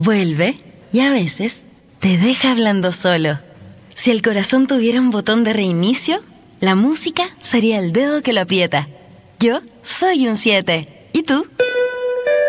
vuelve y a veces te deja hablando solo. Si el corazón tuviera un botón de reinicio, la música sería el dedo que lo aprieta. Yo soy un 7. ¿Y tú?